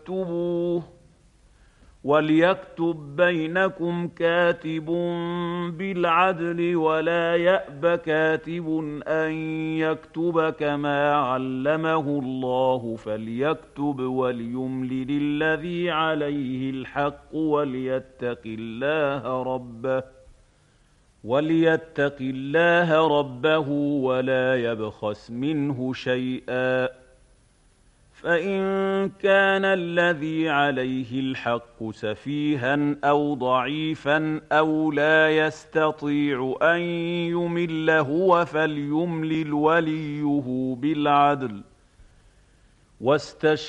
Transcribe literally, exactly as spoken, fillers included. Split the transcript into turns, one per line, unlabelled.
واكتبوه وليكتب بينكم كاتب بالعدل ولا يأب كاتب أن يكتب كما علمه الله فليكتب وليملل الذي عليه الحق وليتق الله ربه وليتق الله ربه ولا يبخس منه شيئا فإن كان الذي عليه الحق سفيها أو ضعيفا أو لا يستطيع أن يمل هو فليملل وليه بالعدل واستشهدوا